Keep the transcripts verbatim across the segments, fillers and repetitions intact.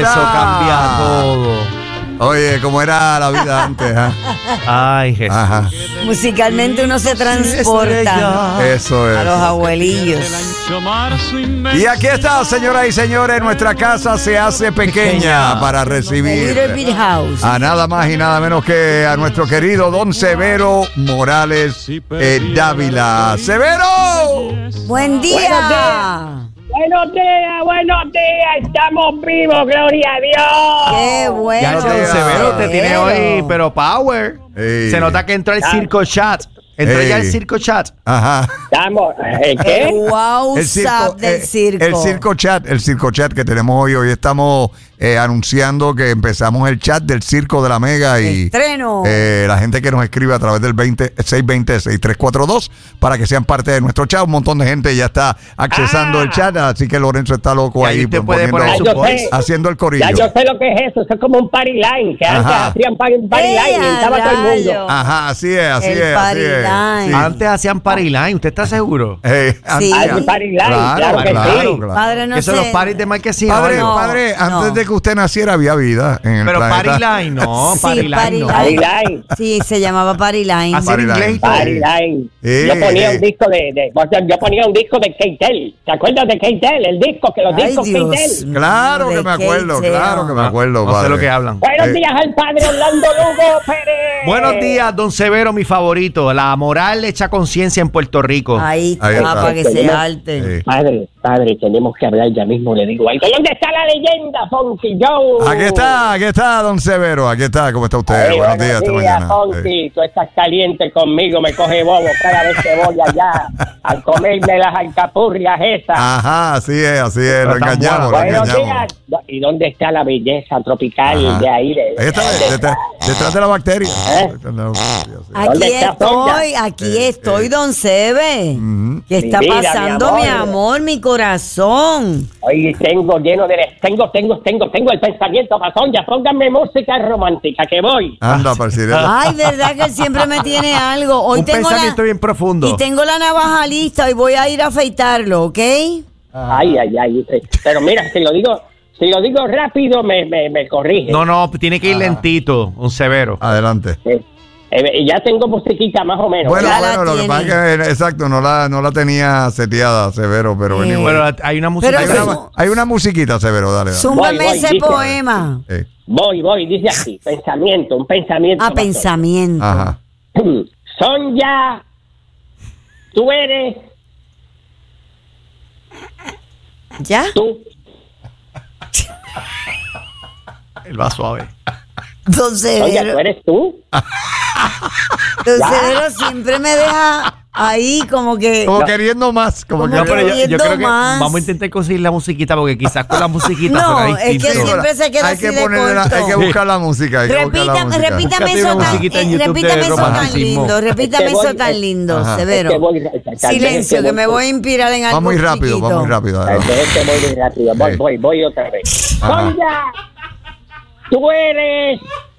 Eso cambia todo. Oye, ¿cómo era la vida antes? ¿eh? Ay, Jesús. Ajá. Musicalmente uno se transporta Eso es. a los abuelillos. Y aquí está, señoras y señores, nuestra casa se hace pequeña, Pequeña. para The recibir Little Big House. a nada más y nada menos que a nuestro querido Don Severo Morales eh, Dávila. ¡Severo! Buen día. Buenos días, buenos días, estamos vivos, gloria a Dios. Qué bueno. Ya no te severo, te tiene hoy, pero power. Ey. Se nota que entró el circo chat. Entró Ey. ya el circo chat. Ajá. Estamos, ¿eh, ¿qué? El wow El circo, zap del eh, circo. el circo chat, el circo chat que tenemos hoy. Hoy estamos eh, anunciando que empezamos el chat del Circo de la Mega y Estreno. eh, la gente que nos escribe a través del veinte, seiscientos veinte, sesenta y tres cuarenta y dos para que sean parte de nuestro chat. Un montón de gente ya está accesando Ah. el chat, así que Lorenzo está loco Y ahí ahí usted pues, puede poner poniendo- su voice. haciendo el corillo. Ya yo sé lo que es eso, eso es como un party line, que antes Ajá. hacían party, party line y ¡Ea, estaba todo el mundo. rayo! Ajá, así es, así El es, así party es. line. Sí. Antes hacían party line, ¿usted está seguro? Eh, Sí. antes- Hay party line, claro, claro que claro, sí. claro. Padre, no Eso sé. son los parties de marquesina. Padre, No, padre, no. antes de que usted naciera había vida en el Pero party planeta. line, no, Sí, party line party no. Party line. Sí, se llamaba Party Line. Así Party en inglés line. y todo. Party line. Eh, Yo ponía eh. un disco de, de- yo ponía un disco de Keitel. ¿Te acuerdas de Keitel? El disco, que los Ay, discos Dios Keitel. mío, Claro que de me acuerdo, Kate claro que me Teo. acuerdo, No sé padre. lo que hablan. Buenos Eh. días al padre Orlando Lugo Pérez. Buenos días, don Severo, mi favorito. La moral hecha conciencia en Puerto Rico. Ahí Ahí está, está. para que se alte. Eh. Padre, padre, tenemos que hablar ya mismo, le digo algo. ¿Dónde está la leyenda, Fonky Joe? Aquí está, aquí está, don Severo, aquí está, ¿cómo está usted? Hey, Buenos días, esta mañana. Fonky, Eh. tú estás caliente conmigo, me coge bobo cada vez que voy allá a comerme las alcapurrias esas. Ajá, así es, así es, lo Pero tan engañamos, lo Buenos engañamos. días. ¿Y dónde está la belleza tropical Ajá. de ahí? De, Ahí está, de- detrás, detrás de la bacteria. ¿Eh? Detrás de la bacteria, sí. Aquí ¿Dónde está Sonia? estoy, aquí Eh, estoy, eh. don Sebe. Ujú. ¿Qué está Mi vida, mi pasando, amor? mi amor, mi corazón? Hoy tengo lleno de... Tengo, tengo, tengo, tengo el pensamiento pasón. Ya pónganme música romántica, que voy. Anda, parcial. Ay, verdad que él siempre me tiene algo. Hoy Un tengo pensamiento la, bien profundo. y tengo la navaja lista y voy a ir a afeitarlo, ¿ok? Ay, ay, ay. Pero mira, si lo digo... Si lo digo rápido, me, me, me corrige. No, no, tiene que ir lentito, un Severo. Adelante. Eh, eh, ya tengo musiquita más o menos. Bueno, Ya la bueno, lo que tiene. pasa es que, exacto, no la, no la tenía seteada, Severo, pero Sí. anyway. Bueno, hay una música. Pero hay, eso- una, hay una musiquita, Severo, dale. dale. Súmame Voy, voy, ese dice. poema. Eh, Voy, voy, dice así. Pensamiento, un pensamiento. A pasón. pensamiento. Ajá. Sonia, tú eres... ¿Ya? Tú. Él va suave. Don Sonia, ¿tú Severo, eres tú? don Severo siempre me deja ahí como que... Como queriendo más, como Como No, que pero yo, yo Queriendo creo que más. vamos a intentar conseguir la musiquita porque quizás con la musiquita No, suena es que distinto. siempre se queda hay así que de ponerle la- corto. hay que buscar la música. Hay que buscar la Repítame, música. repítame Búscate eso una tan, musiquita en eh, YouTube repítame de eso tan romanticismo. lindo, repítame Es que voy- eso tan lindo, Ajá. Severo. Es que voy- tal vez Silencio, es que voy- me voy a inspirar en algo Va muy rápido, chiquito. va muy rápido. Tal adelante. vez es que voy muy rápido. Voy, Sí. voy, voy otra vez. Ajá. Sonia, tú eres...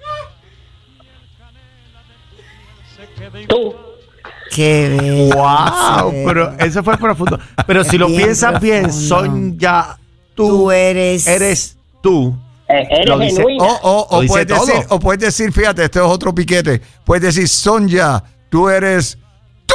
Tú. Qué bello. Wow, Severo. pero eso fue profundo. Pero si lo Bien piensas bien, profundo. son ya tú, Tú eres... eres tú. Eh, eres Lo dice- genuina. O, o, Lo o, dice puedes todo. decir, o puedes decir, fíjate, este es otro piquete. Puedes decir, Sonia, tú eres tú.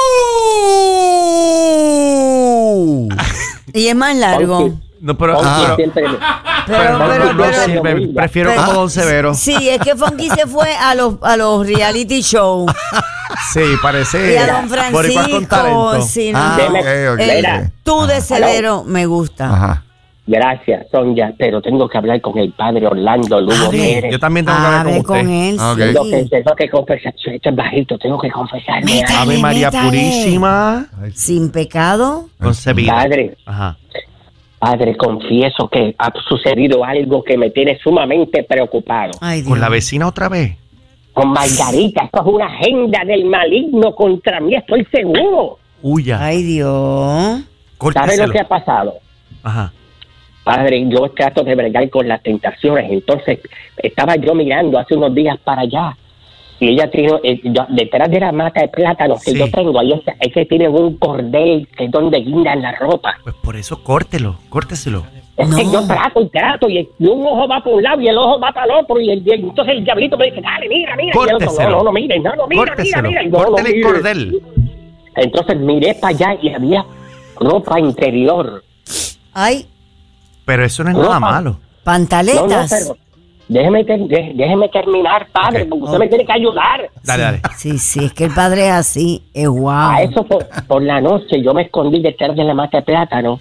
Y es más largo. Fonky, No, pero, Fonky Ajá. siempre me- Pero, pero no, pero, no pero- sirve. Prefiero pero- como Don Severo. Sí, es que Funky se fue a los, a los reality shows. Sí, parece. Y a Don boricua con Francisco. talento. Sí, no. Ah, Deme- ok, ok. Eh, Mira. tú de Severo me gusta. Ajá. Gracias, Sonia, pero tengo que hablar con el padre Orlando Lugo Hable. Pérez. Yo también tengo que hablar Hable con con usted. él, Ok. Tengo que, sí. tengo que confesar, esto es bajito, tengo que confesarme. Métale. Ave María Métale. Purísima. Sin pecado. Concebida. Padre, Ajá. padre, confieso que ha sucedido algo que me tiene sumamente preocupado. Ay, Dios. Con la vecina otra vez. Con Margarita, esto es una agenda del maligno contra mí, estoy seguro. Huya. Ay, Dios. ¿Sabe Córteselo. lo que ha pasado? Ajá. Padre, yo trato de bregar con las tentaciones, entonces estaba yo mirando hace unos días para allá y ella tiene, eh, yo- detrás de la mata de plátano que Sí. yo tengo, ahí está, es que tiene un cordel que es donde guindan la ropa. Pues por eso córtelo, córteselo. Es No. que yo trato y trato y, y un ojo va para un lado y el ojo va para el otro y, el, y entonces el diablito me dice, dale, mira, mira. Y el otro, Córteselo. no, no, no, mire, no, no, mira, mira, Córteselo, mira. Y no, no, córtele el mire. cordel. Entonces miré para allá y había ropa interior. Ay, Pero eso no es Ropa. nada malo. No, no, pantaletas. pero déjeme, ter- dé- déjeme terminar, padre, Ok. porque usted me tiene que ayudar. Dale, dale. Sí, sí, es que el padre es así, es guau. A eso por, por la noche yo me escondí detrás de la mata de plátano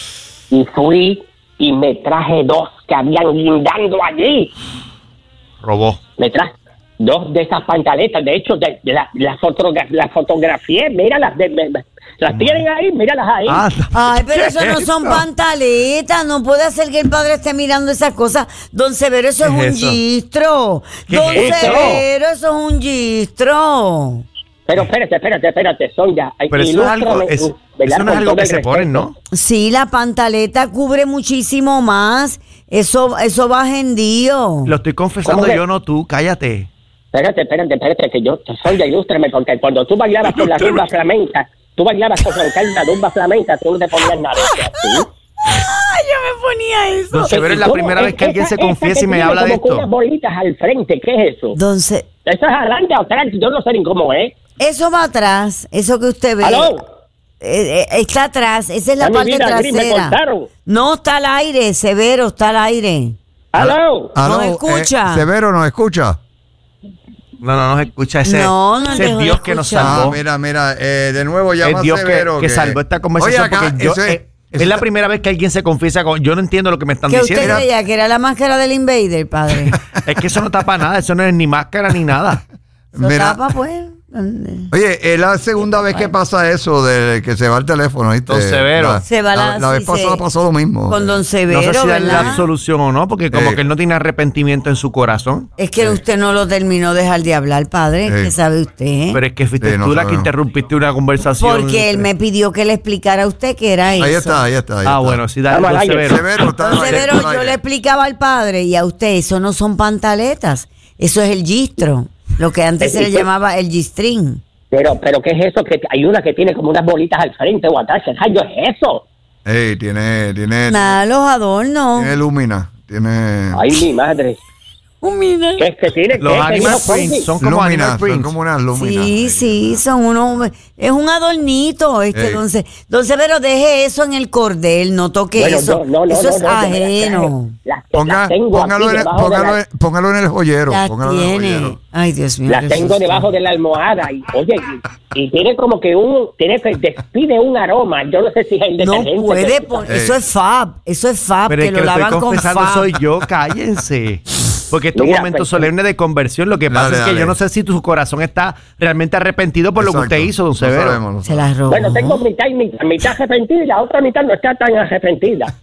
y fui y me traje dos que habían guindando allí. Robó. Me traje dos de esas pantaletas. De hecho, de, de la, la, fotogra- la fotografié. Míralas. De, de- de- las tienen ahí, míralas ahí. Ah, Ay, pero eso no son pantaletas, no puede hacer que el padre esté mirando esas cosas. Don Severo, eso es ¿Qué un es eso? gistro. ¿Qué Don es eso? Severo, eso es un gistro. Pero espérate, espérate, espérate, Sonia. ay, pero eso es algo, ilústrame, es- ¿verdad? eso no es Con algo todo que el se ponen, respeto. ¿no? Sí, la pantaleta cubre muchísimo más. Eso, eso va gendío. Lo estoy confesando ¿Cómo que? yo, no tú, cállate. Espérate, espérate, espérate, que yo, Sonia, ilústrame, porque cuando tú bailabas con la rumba flamenca, tú bailabas con la rumba flamenca, tú no te ponías nada. ¿Sí? Ay, yo me ponía eso. Don Severo, es la ¿Cómo? primera vez que alguien Esa- se esa confiesa que y me tiene habla de como con esto. unas bolitas al frente, ¿qué es eso? Don Se- ¿Eso es adelante o atrás? Yo no sé ni cómo es. Eso va atrás, eso que usted ve. ¿Aló? Eh, eh, está atrás, esa es la A mi parte vida, Gris, me trasera. cortaron. No, está al aire, Severo, está al aire. ¿Aló? Aló, ¿Nos escucha? eh, Severo, ¿nos escucha? No, no, no se escucha ese, No, no ese dejó de Dios que nos escuchar. Ah, salvó. mira, mira, eh, de nuevo llama es Dios que, Severo. que salvó esta conversación. Oye, acá, porque yo, eso es, eh, eso es la está- primera vez que alguien se confiesa con. Yo no entiendo lo que me están ¿Qué usted diciendo. creía? ¿Que era la máscara del Invader, padre? Es que eso no tapa nada, eso no es ni máscara ni nada. ¿Lo Mira. tapa, pues? Oye, es la segunda vez que pasa eso de que se va el teléfono, ¿viste? Don Severo. La, Se va la- la, la vez sí, pasada se- pasó lo mismo. Con Don Severo, No sé si darle ¿verdad? la solución o no, porque como Eh. que él no tiene arrepentimiento en su corazón. Es que usted no lo terminó de dejar de hablar, padre. Sí. ¿Qué sabe usted? Pero es que fuiste Sí, no tú la que sabemos. interrumpiste una conversación. Porque él me pidió que le explicara a usted que era eso. Ahí está, ahí está. Ahí Ah, está. bueno, sí, dale, Vamos don al aire. Severo. Severo, está Don al aire, Severo, está al yo aire. le explicaba al padre y a usted, eso no son pantaletas, eso es el gistro, lo que antes se le llamaba el gistrín. Pero, pero ¿qué es eso? Que hay una que tiene como unas bolitas al frente o atrás. ¿Qué rayo es eso? Ey, tiene, tiene, Nada, los adornos. tiene lumina, tiene Ay, mi madre. Oh, mira. ¿Qué es que tiene? Los ¿Qué es que animal dijo prints Fonsi? son como lumina, animal son prints. como unas luminas. Sí, sí, son unos, es un adornito, este, Ey. don, Se- don Severo, deje eso en el cordel, no toque Bueno, eso, no, no, no, eso no, es no, yo me las ajeno. traje. Las, Ponga, las tengo póngalo, aquí en el, debajo de póngalo, la- en- póngalo en el joyero. Las póngalo en el tiene, joyero. ay Dios mío. Las qué tengo susto. debajo de la almohada y, oye, y, y tiene como que un, tiene que despide un aroma. Yo no sé si es el No detergente. puede, que- pon- Ey. eso es fab, eso es fab, Pero que es que lo lo estoy lavan con confesando fab. soy yo, cállense. Porque esto es un Mira, momento pues, solemne de conversión. Lo que pasa Dale, es que dale. yo no sé si tu corazón está realmente arrepentido por lo que Exacto. usted hizo, don Lo Severo. sabemos, lo Se la robó. Bueno, tengo mitad y mitad, mitad arrepentida y la otra mitad no está tan arrepentida.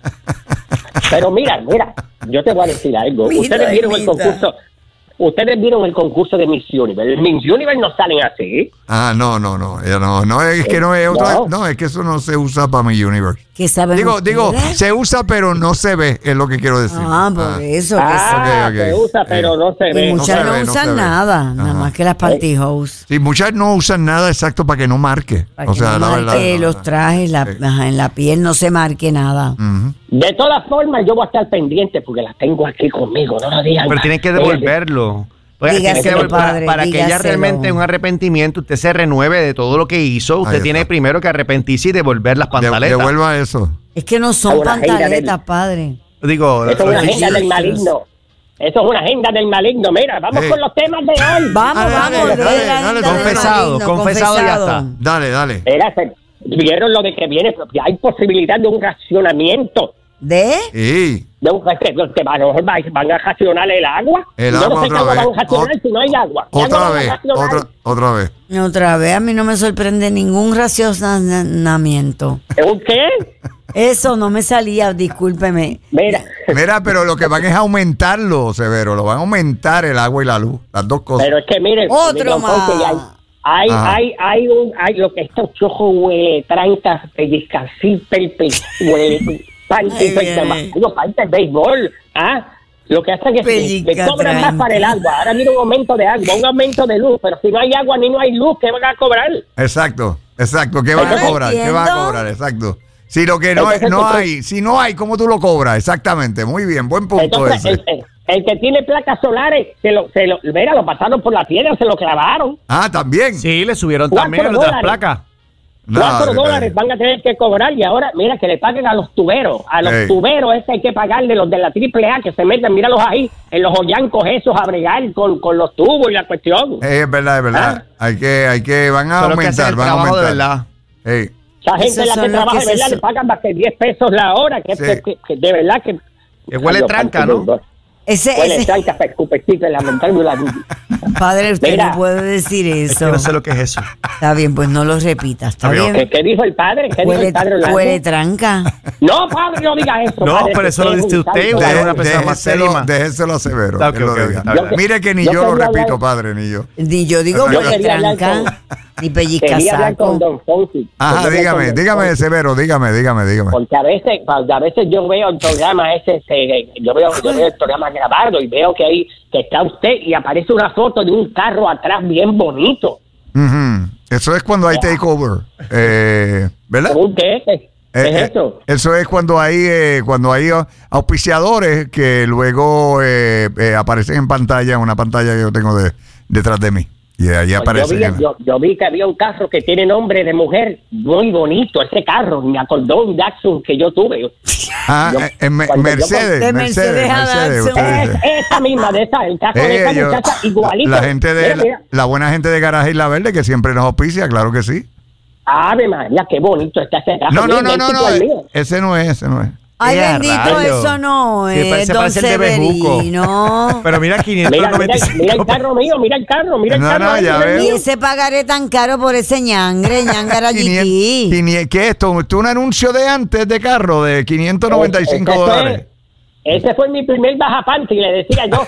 Pero mira, mira, yo te voy a decir algo. Mira, Ustedes vieron el mira. concurso, ustedes vieron el concurso de Miss Universe. El Miss Universe no salen así. Ah, no, no, no, ella no, no, es que no es otra, No. no, es que eso no se usa para mi universe. ¿Qué saben Digo, digo, ustedes? se usa pero no se ve, es lo que quiero decir. Ah, por eso. que Ah, ok, ok. se usa, pero Eh. no se sí. ve. Y no muchas se no, ve, no usan se ve. nada, nada Ajá. más que las pantyhose. Sí, muchas no usan nada exacto para que no marque. Para o que sea, no la marque verdad. no, los no. trajes, la, Sí. ajá, en la piel no se marque nada. Ujú. De todas formas, yo voy a estar pendiente porque las tengo aquí conmigo. No lo digan. Pero más. tienen que Eh, devolverlo. Pues, tienen que Dígaselo, devol- para, padre, para que ella dígaselo. realmente un arrepentimiento, usted se renueve de todo lo que hizo. Usted Ahí tiene está. primero que arrepentirse y devolver las De- pantaletas. devuelva eso. Es que no son Ahora, la agenda pantaletas, del- padre. Digo, Eso es una eh, agenda del Jesus. maligno. Eso es una agenda del maligno. Mira, vamos Sí. con los temas de hoy. Vamos, Dale, vamos, dale, de dale, la dale, agenda del confesado, maligno, confesado ya está. Dale, dale. Mira, se- vieron lo de que viene. Hay posibilidad de un racionamiento. ¿De? Sí. De un, que, que van, a lo mejor van van a racionar el agua. El Yo agua no sé qué otra agua vez. van a racionar Ot- si no hay agua. ¿Qué agua Otra van a vez, racionar? otra, otra vez. Otra vez, a mí no me sorprende ningún racionamiento. ¿Un qué? Eso no me salía, discúlpeme. Mira, Mira, pero lo que van es aumentarlo, Severo. Lo van a aumentar el agua y la luz. Las dos cosas. pero es que miren. Otro don Ponce, más. Hay, hay, Ajá. hay, hay, un, hay lo que estos chojos huele, treinta, pellizcacil, pelpe, huele, Ay, panty, bien. pelpe, panty de béisbol, ¿ah? Lo que hacen es que Pellica le cobran tranca. más para el agua. Ahora mira un aumento de agua, un aumento de luz, pero si no hay agua ni no hay luz, ¿qué van a cobrar? Exacto, exacto. ¿Qué van a Ahora cobrar? ¿Qué van a entiendo. cobrar? Exacto. Si lo que no, hay- Entonces, no entonces- hay, si no hay, ¿cómo tú lo cobras? Exactamente. Muy bien, buen punto Entonces, ese. el, el- el que tiene placas solares, se lo, se lo, mira, lo pasaron por la piedra, se lo clavaron. Ah, también. Sí, le subieron Cuatro también a los de las dólares. placas. No, Cuatro que- dólares van a tener que cobrar y ahora, mira, que le paguen a los tuberos. A los Ey. tuberos ese hay que pagarle, los de la triple A que se meten, míralos ahí, en los hoyancos esos a bregar con, con los tubos y la cuestión. Eh, es verdad, es verdad. Ah. Hay que, hay que, van a Son los que hacen aumentar, el van a trabajo de aumentar. verdad. Ey. Esa gente Esos la que son los trabaja que de verdad se- le pagan más que diez pesos la hora, que, Sí. que- que- que de verdad que... Que huele Ay, tranca, Dios, ¿no? Ese, Huele ese tranca, para escupecito en la montaña de la padre, usted Mira. no puede decir Es que eso. no sé lo que es eso. Está bien, pues no lo repita. Está Está bien, bien. ¿Qué, qué dijo el padre? ¿Qué dijo Huele, el padre Orlando? huele tranca. No, padre, no diga eso. No, padre, pero que eso lo es dice un usted, santo. usted es Deje- una persona más déjeselo- seria. déjeselo a Severo. Está ok, que lo ok, diga. está bien. Mire que ni Yo yo lo quería hablar- repito, padre, ni yo. Ni yo digo Yo huele quería hablar tranca, ni Quería hablar con pellizcasaco. Don Fonsi. Ajá, Quería hablar dígame, con Don dígame, Fonsi. Severo, dígame, dígame, dígame. Porque a veces, cuando a veces yo veo el programa ese, este, yo veo, yo veo el programa grabado y veo que ahí que está usted y aparece una foto de un carro atrás bien bonito. Ujú. Eso es cuando hay takeover, eh, ¿verdad? ¿Un qué? ¿Qué Eh, es eh, eso? eso es cuando hay eh, cuando hay uh, auspiciadores que luego eh, eh, aparecen en pantalla, en una pantalla que yo tengo de, detrás de mí. Y ahí Pues yo, aparecen. vi, en- yo, yo vi que había un carro que tiene nombre de mujer muy bonito, ese carro, me acordó un Jackson que yo tuve. Ah, yo- eh, en Me- cuando yo Mercedes, De Mercedes, Mercedes a Mercedes, Datsun. usted Es, dice. esa misma, de esa, el carro de Eh, esa yo- muchacha igualito. la gente de Mira, la, mira. la buena gente de Garaje Isla Verde que siempre nos auspicia, claro que sí. Ave María, qué bonito está ese carro. No, no, Mira, no, no, idéntico no, al eh, mío. ese no es, ese no es. Ay, ¡Eh, bendito, rayo! eso no Sí, es, parece- don parece el de Bejuco. Severino. Pero mira, Mira, quinientos mira, noventa y el- cinco. mira el carro mío, mira el carro, mira el No, carro. no, ahí, ya mira el ves. Y mío. ese pagaré tan caro por ese ñangre, ñangara quinientos, G T. quinientos, ¿qué es esto? ¿Esto es un anuncio de antes de carro de quinientos noventa y cinco Ese fue- dólares? Ese fue mi primer baja panty, le decía yo.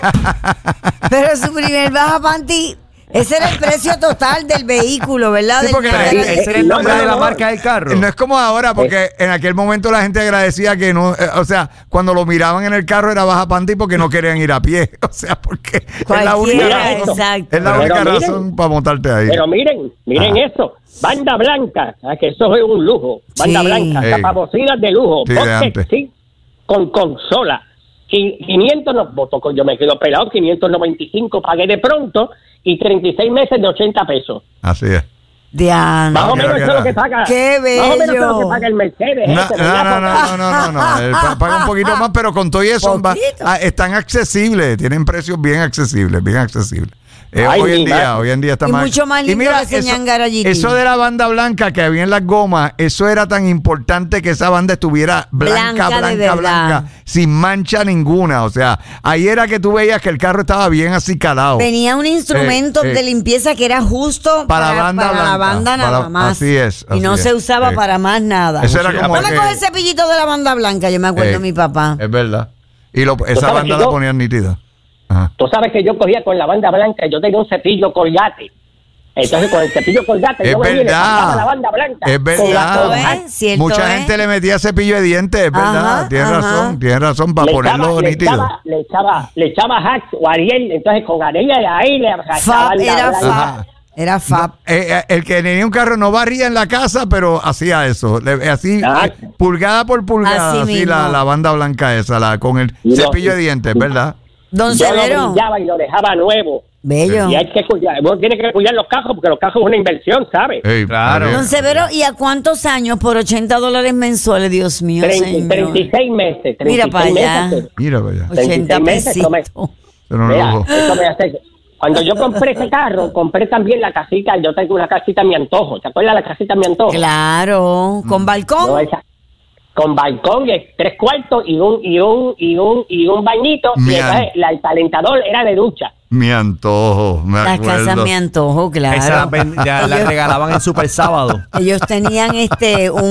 Pero su primer baja panty, ese era el precio total del vehículo, ¿verdad? Sí, Del porque ñangara la- G T. Ese era el No, nombre no, de la no. marca del carro. No es como ahora, porque en aquel momento la gente agradecía que no, eh, o sea, cuando lo miraban en el carro era baja panty porque no querían ir a pie. O sea, porque es la única Cualquiera, razón, exacto. es la Pero única miren, razón para montarte ahí. Pero miren, miren Ajá. eso. Banda blanca, ¿sabes? Que eso es un lujo. Banda Sí. blanca, Ey. tapabocinas de lujo. Sí, de Bosque, antes. sí, con consola. Qui- quinientos, no, voto con- yo me quedo pelado, quinientos noventa y cinco pagué de pronto y treinta y seis meses de ochenta pesos. Así es. Diana. Más o quiero menos que eso es lo era. que paga. ¡Qué Más o menos eso es lo bello! que paga el Mercedes. No, ese, no, ¿verdad? no, no, no, no, no. Él pa- paga un poquito más, pero con todo y eso va- Poquito. ah, están accesibles, tienen precios bien accesibles, bien accesibles. Eh, Ay, hoy en mi día, madre. hoy en día está Y más. mucho más lindo que ese eso, ñangara G T. eso de la banda blanca que había en las gomas, eso era tan importante que esa banda estuviera blanca, Blanca de blanca, verdad. blanca, sin mancha ninguna. O sea, ahí era que tú veías que el carro estaba bien así calado. Tenía un instrumento Eh, eh. de limpieza que era justo Para para, banda para la blanca, banda nada para- más. así es, y no así se es. usaba Eh. para más nada. Eso era como Ponme que- con el cepillito de la banda blanca, yo me acuerdo Eh, de mi papá. Es verdad. Y lo- esa sabes banda que la yo- ponían nítida. Ajá. Tú sabes que yo cogía con la banda blanca, yo tenía un cepillo colgate. Entonces con el cepillo colgate Es yo venía y le pasaba verdad. la banda blanca. Es Con verdad. la ¿Cierto colgate. es? ¿Cierto Mucha es? gente le metía cepillo de dientes, es verdad. Ajá, Tienes ajá. razón, tienes razón para le ponerlo echaba, le nítido. echaba, le echaba, le echaba Hax o Ariel, entonces con Ariel ahí le echaba Fab, banda era blanca. Fab. Ajá. Era Fab. Eh, eh, el que tenía un carro no barría en la casa, pero hacía eso. Le- así, Ah. eh, pulgada por pulgada, Así así, mismo. la, la banda blanca esa, la, con el Y lo- cepillo de dientes, ¿verdad? Don Yo lo Severo. brillaba y lo dejaba nuevo. Bello. Y hay que cuidar, uno tiene que cuidar los cajos porque los cajos es una inversión, ¿sabes? Ey, Claro. está Don bien. Severo, ¿y a cuántos años por ochenta dólares mensuales, Dios mío, treinta, señor? treinta y seis meses. treinta y Mira seis para allá. meses. Mira, vaya. ochenta treinta y seis meses, pesitos. tome. Era un Mira, lujo. eso me hace... Cuando yo compré ese carro, compré también la casita, yo tengo una casita a mi antojo. ¿Te acuerdas la casita a mi antojo? Claro, con balcón. No, esa- con balcón, eh, tres cuartos y un y un y un y un bañito. Y Mi entonces la- el calentador era de ducha. Mi antojo, me Las acuerdo. casas me antojo, claro. Esa ven- ya la Ellos- regalaban en Super Sábado. Ellos tenían este un,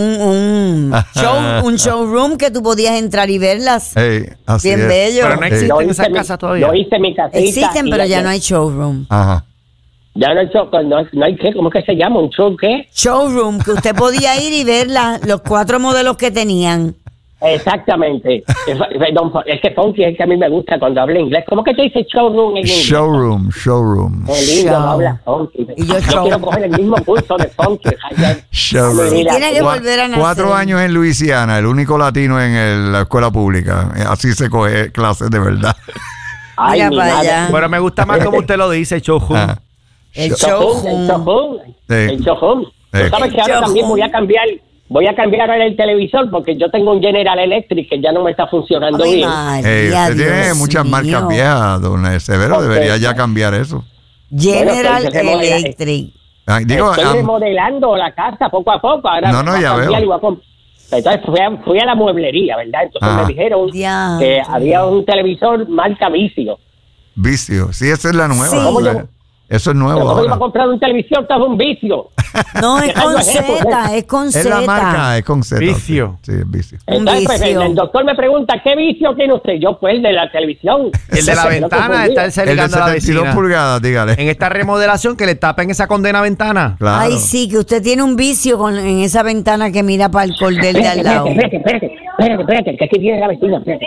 un show, un showroom que tú podías entrar y verlas. Ey, así Bien es. bello. Pero no Ey. existen Yo esas mi- casas todavía. Yo hice mi casita. Existen, y pero ya yo- no hay showroom. Ajá. Ya no hay show, no, hay- no hay qué, ¿cómo es que se llama? ¿Un show qué? Showroom, que usted podía ir y ver la- los cuatro modelos que tenían. Exactamente. Es, es que Funky es el que a mí me gusta cuando habla inglés. ¿Cómo que te dice showroom en inglés? Showroom, showroom. Qué lindo Show. habla Funky. Y yo Yo show. quiero coger el mismo curso de Funky. Showroom. Sí, tiene que Cua- volver a nacer. Cuatro años en Luisiana, el único latino en el- la escuela pública. Así se coge clases de verdad. Ay, Mira mi para madre. allá. Pero me gusta más como usted lo dice, Choju. Ah, El Chojun, el show. Chojun, Sí. el Chojun. Tú Sí. sabes que ahora Chojun. también voy a cambiar, voy a cambiar ahora el televisor porque yo tengo un General Electric que ya no me está funcionando Ay, bien. María, Ey, usted tiene Dios muchas mío. marcas viejas, don Severo. Ok. Debería ya cambiar eso. General Bueno, pues, remodela- Electric. Ay, digo, Estoy am- remodelando la casa poco a poco. Ahora No, no, voy a ya cambiar veo. y voy a comp- Entonces fui a, fui a la mueblería, ¿verdad? Entonces Ah. me dijeron Diantre. que había un televisor marca Vicio. vicio. Sí, esa es la nueva. Sí. ¿no? ¿Cómo yo- Eso es nuevo Pero ¿cómo iba a ahora. comprar un televisor que es un Vicio? No, es ¿Qué con rayo es eso? Z, es con Es la marca, Z. es con Z. Vicio. Sí, sí, es vicio. Un Entonces, pues, el, vicio. el doctor me pregunta, ¿qué vicio tiene usted? Yo, pues, el de la televisión. El de la Entonces, ventana no está confundía. El de cercando a la setenta y dos vecina. pulgadas, dígale. En esta remodelación que le tapen esa condena ventana. Claro. Ay, sí, que usted tiene un vicio con, en esa ventana que mira para el cordel de Espérate, al lado. espérate, espérate, espérate, espérate, que aquí tiene la vecina, espérate.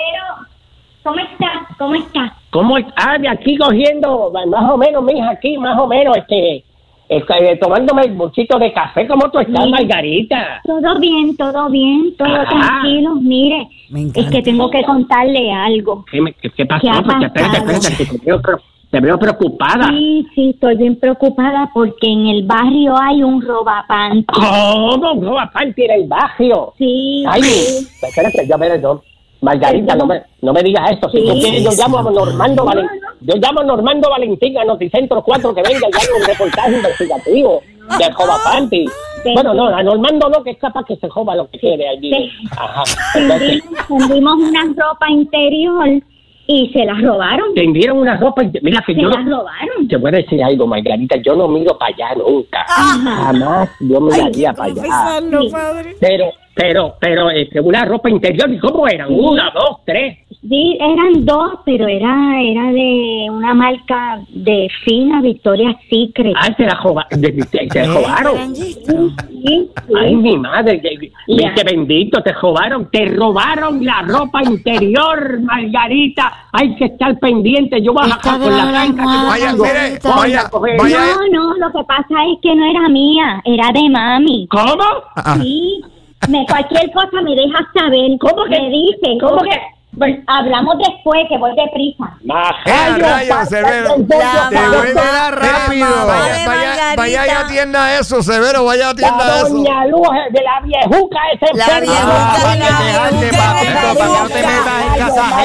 ¿Cómo estás? ¿Cómo estás? ¿Cómo es? Ah, de aquí cogiendo, más o menos, mija, aquí, más o menos, este, este, eh, tomándome el bolsito de café. ¿Cómo tú estás, Sí. Margarita? Todo bien, todo bien, todo Ah. tranquilo. Mire, Me es encanta. que tengo que contarle algo. ¿Qué, me- qué, qué pasó? ¿Qué ha Porque espérate, pasado? espérate, que te veo, pre- te veo preocupada. Sí, sí, estoy bien preocupada porque en el barrio hay un robapanty. ¿Cómo? No va a partir el barrio. Sí, Ay, sí. espérate, yo me yo. Margarita, no me, no me digas esto. Si Sí, tú quieres, yo sí, llamo a sí. Normando Valentín. Yo llamo a Normando Valentín a Noticentro cuatro que venga y haga un reportaje investigativo de Jovapanti. Sí. Bueno, no, a Normando no, que es capaz que se joba lo que quiere allí. Sí. Ajá. Entonces, Tendimos, tendimos una ropa interior y se la robaron. te enviaron una ropa. y- Mira, que Se yo la no, robaron. te voy a decir algo, Margarita. Yo no miro para allá nunca. Jamás yo miraría para allá. Confesarlo, Sí. padre. Pero, pero, pero, este, una ropa interior. ¿Y cómo eran? Una, dos, tres. Sí, eran dos, pero era era de una marca de fina, Victoria's Secret. Ah, se la joba, de- de- se ¿Eh? robaron. Sí, sí. Ay, mi madre, que, que- Ya. que bendito, te robaron, te robaron la ropa interior, Margarita. Hay que estar pendiente. Yo voy a Está bajar por la debajo de la cancha. que yo almohada, Vaya, tengo. mire, Está- Voy vaya, a coger- vaya. No, no, lo que pasa es que no era mía, era de mami. ¿Cómo? Ah, Sí, me, cualquier cosa me dejas saber. ¿Cómo que- Me dice, cómo ¿cómo que- que? Pues, hablamos después, que voy deprisa. Majayo, rayo, pasa Severo. el La bollo, que yo mamá. tengo- Devuélvela rápido. mamá Vaya, de vaya, Margarita. vaya y atienda eso, Severo, vaya y La atienda eso. doña Luz de la viejuca ese La enferma. viejuca, Ah, la dejarte, viejuca. papi, esto, para que no te metas en casa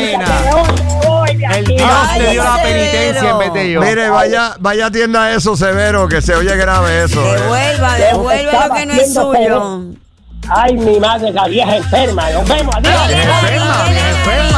ajena. El Dios Ay, te dio la Severo. penitencia en vez de yo. Mire, vaya, vaya atienda eso, Severo, que se oye grave eso. eh. Devuelva, devuelva lo que no es suyo. Ay, mi madre, la vieja enferma. Nos vemos, adiós. Enferma, enferma.